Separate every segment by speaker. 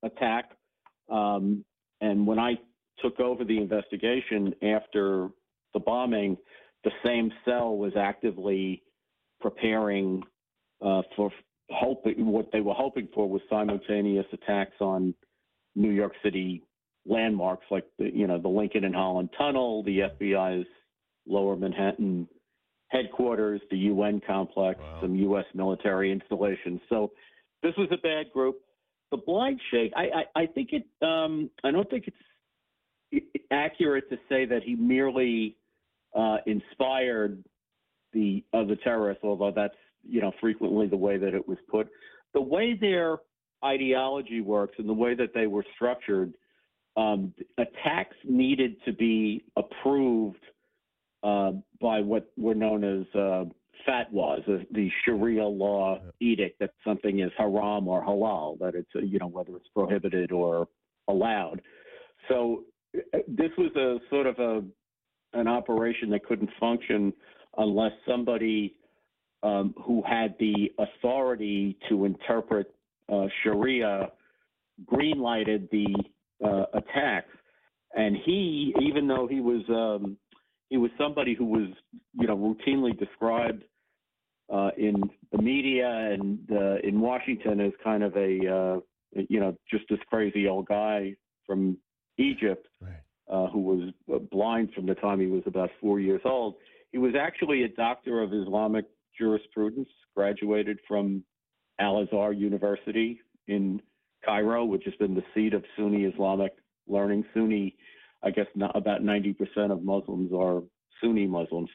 Speaker 1: attack. And when I took over the investigation after the bombing, the same cell was actively preparing for what they were hoping for was simultaneous attacks on New York City landmarks like the Lincoln and Holland Tunnel, the FBI's Lower Manhattan headquarters, the UN complex, some U.S. military installations. So this was a bad group. The Blind Sheikh, I think it. I don't think it's accurate to say that he merely inspired the terrorists, although that's frequently the way that it was put. The way their ideology works and the way that they were structured, attacks needed to be approved by what were known as fatwas, the Sharia law edict that something is haram or halal, that it's whether it's prohibited or allowed. So this was a sort of an operation that couldn't function unless somebody who had the authority to interpret Sharia green-lighted the attacks. And he, even though he was somebody who was, routinely described in the media and in Washington as kind of a, just this crazy old guy from Egypt, who was blind from the time he was about 4 years old. He was actually a doctor of Islamic jurisprudence, graduated from Al-Azhar University in Cairo, which has been the seat of Sunni Islamic learning. Sunni, I guess about 90% of Muslims are Sunni Muslims.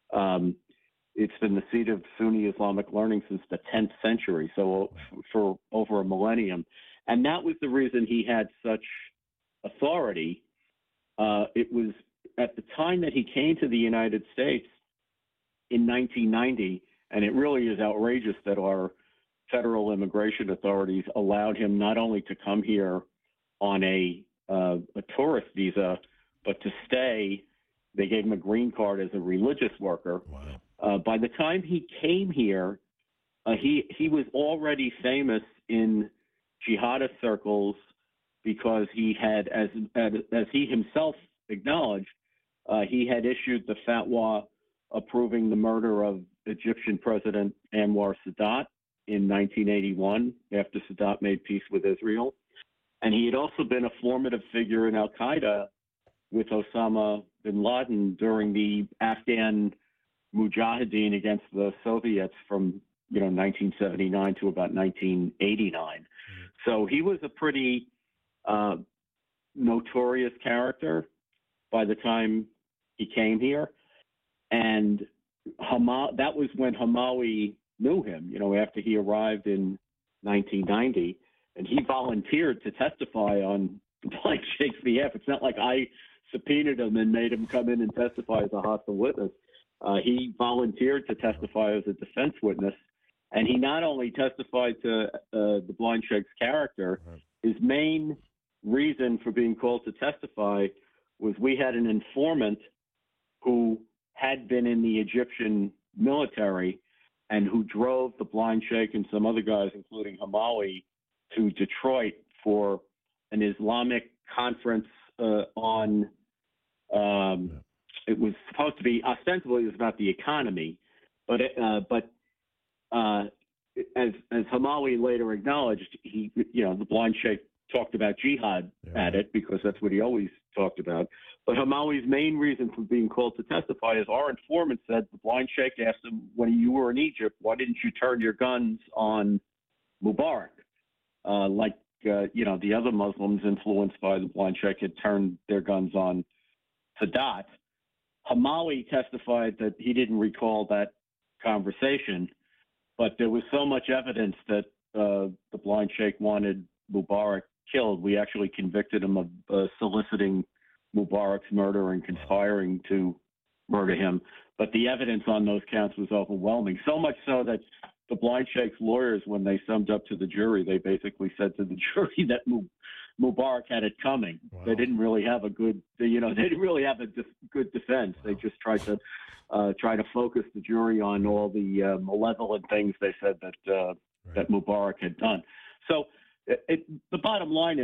Speaker 1: It's been the seat of Sunni Islamic learning since the 10th century, so for over a millennium. And that was the reason he had such authority. It was at the time that he came to the United States in 1990, and it really is outrageous that our federal immigration authorities allowed him not only to come here on a tourist visa, but to stay. They gave him a green card as a religious worker.
Speaker 2: Wow.
Speaker 1: By the time he came here, he was already famous in jihadist circles because he had, as he himself acknowledged, he had issued the fatwa approving the murder of Egyptian President Anwar Sadat in 1981 after Sadat made peace with Israel. And he had also been a formative figure in Al-Qaeda with Osama bin Laden during the Afghan Mujahideen against the Soviets from 1979 to about 1989. Mm-hmm. So he was a pretty notorious character by the time he came here. And that was when Hamawi knew him, after he arrived in 1990. And he volunteered to testify on the Blind Sheikh's behalf. It's not like I subpoenaed him and made him come in and testify as a hostile witness. He volunteered to testify as a defense witness. And he not only testified to the Blind Sheikh's character, his main reason for being called to testify was we had an informant who had been in the Egyptian military and who drove the Blind Sheikh and some other guys, including Hamawi, to Detroit for an Islamic conference it was supposed to be, ostensibly it was about the economy, but as Hamawi later acknowledged, the Blind Sheikh talked about jihad at it because that's what he always talked about. But Hamawi's main reason for being called to testify is our informant said the Blind Sheikh asked him, when you were in Egypt, why didn't you turn your guns on Mubarak? The other Muslims influenced by the Blind Sheikh had turned their guns on Sadat. Hamawi testified that he didn't recall that conversation, but there was so much evidence that the Blind Sheikh wanted Mubarak killed. We actually convicted him of soliciting Mubarak's murder and conspiring to murder him. But the evidence on those counts was overwhelming, so much so that the Blind Sheikh's lawyers, when they summed up to the jury, they basically said to the jury that Mubarak had it coming. Wow. They didn't really have a good, they didn't really have a good defense. Wow. They just tried to focus the jury on all the malevolent things they said that Mubarak had done. So the bottom line is,